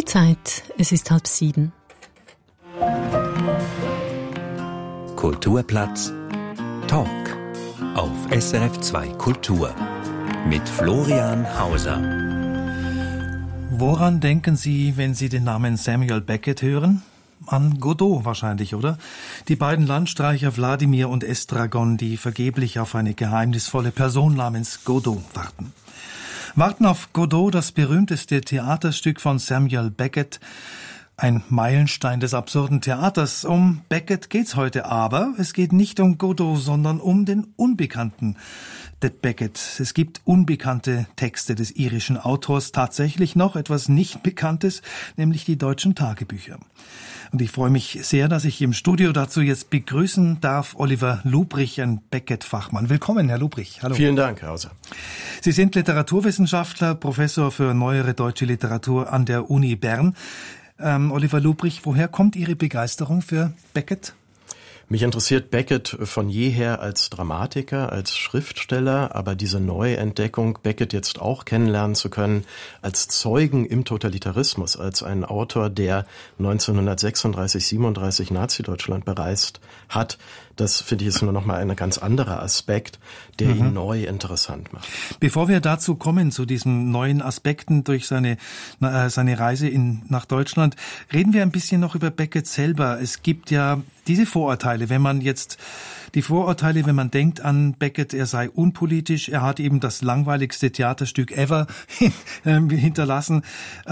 Die Zeit, es ist 6:30. Kulturplatz Talk auf SRF 2 Kultur mit Florian Hauser. Woran denken Sie, wenn Sie den Namen Samuel Beckett hören? An Godot wahrscheinlich, oder? Die beiden Landstreicher Wladimir und Estragon, die vergeblich auf eine geheimnisvolle Person namens Godot warten. Warten auf Godot, das berühmteste Theaterstück von Samuel Beckett, ein Meilenstein des absurden Theaters. Um Beckett geht's heute, aber es geht nicht um Godot, sondern um den Unbekannten Beckett. Es gibt unbekannte Texte des irischen Autors, tatsächlich noch etwas nicht Bekanntes, nämlich die deutschen Tagebücher. Und ich freue mich sehr, dass ich im Studio dazu jetzt begrüßen darf Oliver Lubrich, ein Beckett-Fachmann. Willkommen, Herr Lubrich. Hallo. Vielen Dank, Herr Hauser. Sie sind Literaturwissenschaftler, Professor für neuere deutsche Literatur an der Uni Bern. Oliver Lubrich, woher kommt Ihre Begeisterung für Beckett? Mich interessiert Beckett von jeher als Dramatiker, als Schriftsteller, aber diese neue Entdeckung, Beckett jetzt auch kennenlernen zu können, als Zeugen im Totalitarismus, als ein Autor, der 1936, 37 Nazi-Deutschland bereist hat, das finde ich ist nur noch mal ein ganz anderer Aspekt, der ihn neu interessant macht. Bevor wir dazu kommen, zu diesen neuen Aspekten durch seine Reise nach Deutschland, reden wir ein bisschen noch über Beckett selber. Es gibt ja diese Vorurteile, wenn man denkt an Beckett, er sei unpolitisch, er hat eben das langweiligste Theaterstück ever hinterlassen.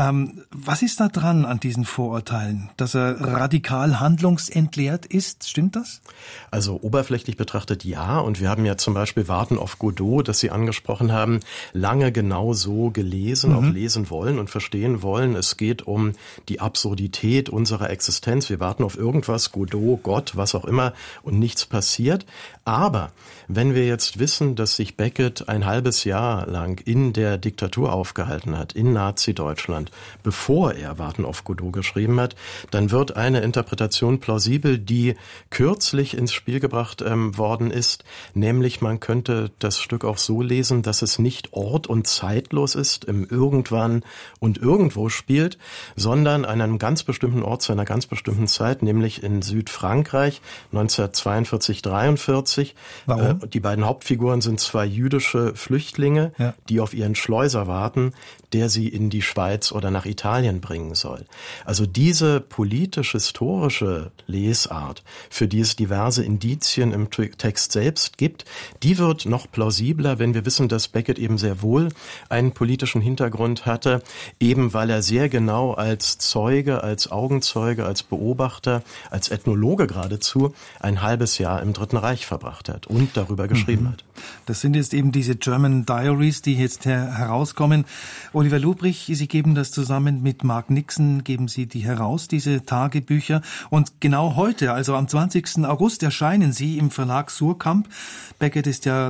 Was ist da dran an diesen Vorurteilen? Dass er radikal handlungsentleert ist, stimmt das? Also oberflächlich betrachtet ja, und wir haben ja zum Beispiel Warten auf Godot, das Sie angesprochen haben, lange genau so gelesen, auch lesen wollen und verstehen wollen. Es geht um die Absurdität unserer Existenz. Wir warten auf irgendwas, Godot, Gott, was auch immer, und nichts passiert. Aber wenn wir jetzt wissen, dass sich Beckett ein halbes Jahr lang in der Diktatur aufgehalten hat, in Nazi-Deutschland, bevor er Warten auf Godot geschrieben hat, dann wird eine Interpretation plausibel, die kürzlich ins Spiel gebracht worden ist, nämlich man könnte das Stück auch so lesen, dass es nicht ort- und zeitlos ist, im Irgendwann und Irgendwo spielt, sondern an einem ganz bestimmten Ort zu einer ganz bestimmten Zeit, nämlich in Südfrankreich 1942, 43. Warum? Die beiden Hauptfiguren sind zwei jüdische Flüchtlinge, die auf ihren Schleuser warten, der sie in die Schweiz oder nach Italien bringen soll. Also diese politisch-historische Lesart, für die es diverse Indizien im Text selbst gibt, die wird noch plausibler, wenn wir wissen, dass Beckett eben sehr wohl einen politischen Hintergrund hatte, eben weil er sehr genau als Zeuge, als Augenzeuge, als Beobachter, als Ethnologe geradezu ein halbes Jahr im Dritten Reich verbracht hat und darüber geschrieben hat. Das sind jetzt eben diese German Diaries, die jetzt herauskommen. Oliver Lubrich, Sie geben das zusammen mit Mark Nixon, geben Sie die heraus, diese Tagebücher. Und genau heute, also am 20. August, erscheinen sie im Verlag Suhrkamp. Beckett ist ja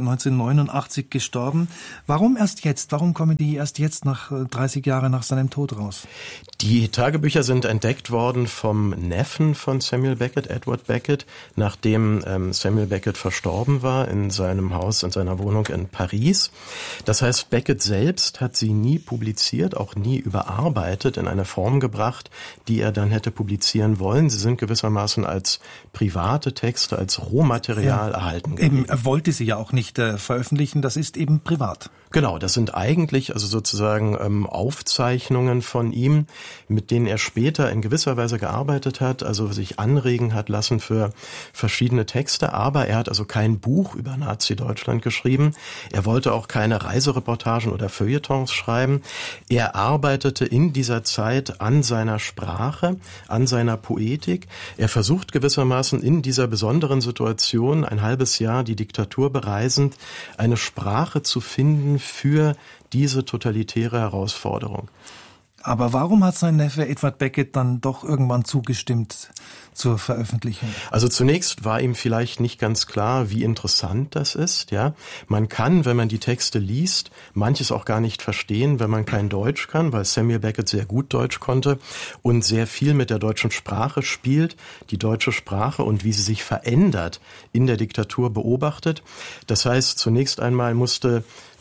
1989 gestorben. Warum erst jetzt? Warum kommen die erst jetzt, nach 30 Jahren nach seinem Tod, raus? Die Tagebücher sind entdeckt worden vom Neffen von Samuel Beckett, Edward Beckett, nachdem Samuel Beckett verstorben war in seinem Haus, in seiner Wohnung in Paris. Das heißt, Beckett selbst hat sie nie publiziert, auch nie überarbeitet, in eine Form gebracht, die er dann hätte publizieren wollen. Sie sind gewissermaßen als private Texte, als Rohmaterial erhalten geblieben. Eben, er wollte sie ja auch nicht veröffentlichen, das ist eben privat. Genau, das sind eigentlich also sozusagen Aufzeichnungen von ihm, mit denen er später in gewisser Weise gearbeitet hat, also sich anregen hat lassen für verschiedene Texte. Aber er hat also kein Buch über Nazi-Deutschland geschrieben. Er wollte auch keine Reisereportagen oder Feuilletons schreiben. Er arbeitete in dieser Zeit an seiner Sprache, an seiner Poetik. Er versucht gewissermaßen in dieser besonderen Situation, ein halbes Jahr die Diktatur bereisend, eine Sprache zu finden für diese totalitäre Herausforderung. Aber warum hat sein Neffe Edward Beckett dann doch irgendwann zugestimmt zur Veröffentlichung? Also zunächst war ihm vielleicht nicht ganz klar, wie interessant das ist. Ja, man kann, wenn man die Texte liest, manches auch gar nicht verstehen, wenn man kein Deutsch kann, weil Samuel Beckett sehr gut Deutsch konnte und sehr viel mit der deutschen Sprache spielt, die deutsche Sprache und wie sie sich verändert in der Diktatur beobachtet. Das heißt, zunächst einmal musste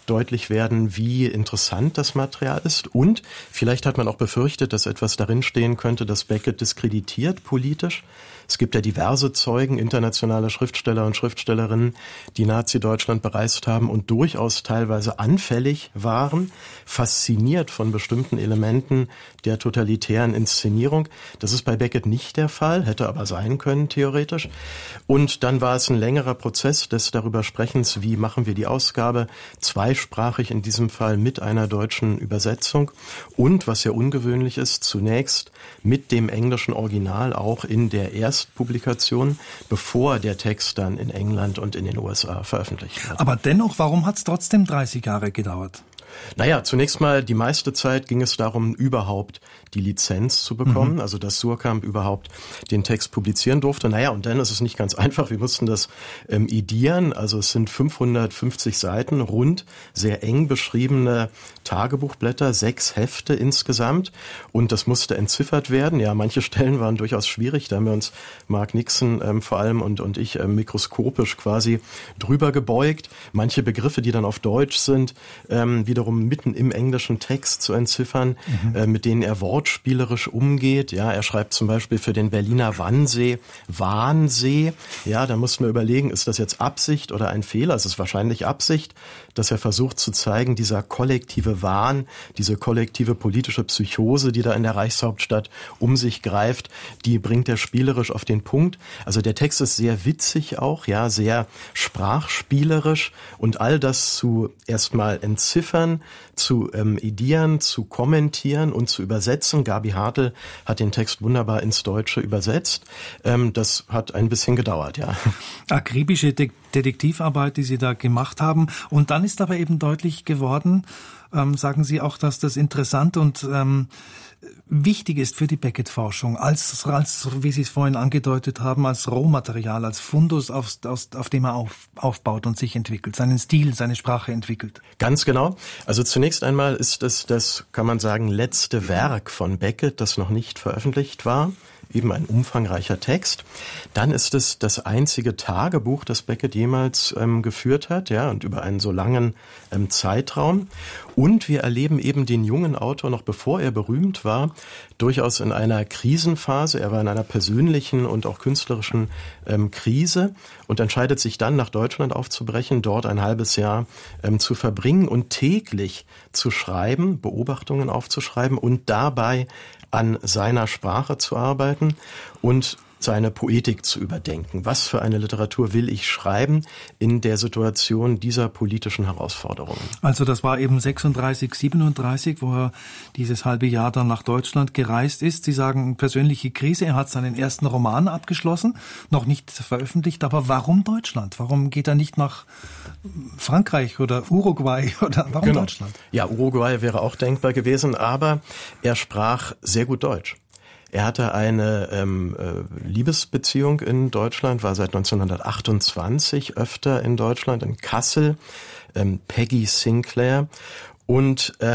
deutlich werden, wie interessant das Material ist. Und vielleicht hat man auch befürchtet, dass etwas darin stehen könnte, das Beckett diskreditiert politisch. Es gibt ja diverse Zeugen, internationale Schriftsteller und Schriftstellerinnen, die Nazi-Deutschland bereist haben und durchaus teilweise anfällig waren, fasziniert von bestimmten Elementen der totalitären Inszenierung. Das ist bei Beckett nicht der Fall, hätte aber sein können, theoretisch. Und dann war es ein längerer Prozess des darüber Sprechens, wie machen wir die Ausgabe, zweisprachig in diesem Fall mit einer deutschen Übersetzung und, was ja ungewöhnlich ist, zunächst mit dem englischen Original auch in der Erstpublikation, bevor der Text dann in England und in den USA veröffentlicht wird. Aber dennoch, warum hat es trotzdem 30 Jahre gedauert? Naja, zunächst mal, die meiste Zeit ging es darum, überhaupt die Lizenz zu bekommen, also dass Suhrkamp überhaupt den Text publizieren durfte. Naja, und dann ist es nicht ganz einfach, wir mussten das edieren, also es sind 550 Seiten, rund, sehr eng beschriebene Tagebuchblätter, 6 Hefte insgesamt und das musste entziffert werden. Ja, manche Stellen waren durchaus schwierig, da haben wir uns Mark Nixon vor allem und ich mikroskopisch quasi drüber gebeugt. Manche Begriffe, die dann auf Deutsch sind, wiederum mitten im englischen Text zu entziffern, mit denen er wortspielerisch umgeht. Ja, er schreibt zum Beispiel für den Berliner Wannsee Wahnsee. Ja, da muss man überlegen, ist das jetzt Absicht oder ein Fehler? Es ist wahrscheinlich Absicht, dass er versucht zu zeigen, dieser kollektive Wahn, diese kollektive politische Psychose, die da in der Reichshauptstadt um sich greift, die bringt er spielerisch auf den Punkt. Also der Text ist sehr witzig auch, ja, sehr sprachspielerisch und all das zu erstmal entziffern, zu edieren, zu kommentieren und zu übersetzen. Gabi Hartl hat den Text wunderbar ins Deutsche übersetzt. Das hat ein bisschen gedauert, ja. Akribische Detektivarbeit, die Sie da gemacht haben. Und dann ist aber eben deutlich geworden, sagen Sie auch, dass das interessant und wichtig ist für die Beckett-Forschung, als wie Sie es vorhin angedeutet haben, als Rohmaterial, als Fundus, auf dem er aufbaut und sich entwickelt, seinen Stil, seine Sprache entwickelt. Ganz genau. Also zunächst einmal ist es das, kann man sagen, letzte Werk von Beckett, das noch nicht veröffentlicht war. Eben ein umfangreicher Text. Dann ist es das einzige Tagebuch, das Beckett jemals geführt hat, ja, und über einen so langen Zeitraum. Und wir erleben eben den jungen Autor, noch bevor er berühmt war, durchaus in einer Krisenphase. Er war in einer persönlichen und auch künstlerischen Krise und entscheidet sich dann, nach Deutschland aufzubrechen, dort ein halbes Jahr zu verbringen und täglich zu schreiben, Beobachtungen aufzuschreiben und dabei an seiner Sprache zu arbeiten und seine Poetik zu überdenken. Was für eine Literatur will ich schreiben in der Situation dieser politischen Herausforderungen? Also das war eben 36, 37, wo er dieses halbe Jahr dann nach Deutschland gereist ist. Sie sagen, persönliche Krise. Er hat seinen ersten Roman abgeschlossen, noch nicht veröffentlicht. Aber warum Deutschland? Warum geht er nicht nach Frankreich oder Uruguay oder warum Deutschland? Ja, Uruguay wäre auch denkbar gewesen, aber er sprach sehr gut Deutsch. Er hatte eine Liebesbeziehung in Deutschland, war seit 1928 öfter in Deutschland, in Kassel, Peggy Sinclair. Und